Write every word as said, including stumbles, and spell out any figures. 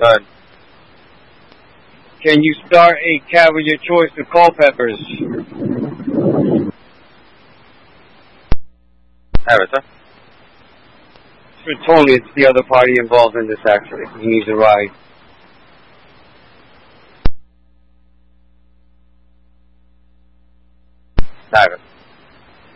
Good. Can you start a cab with your choice of Culpeppers? Have it, sir. For Tony, it's the other party involved in this accident. He needs a ride. Have it.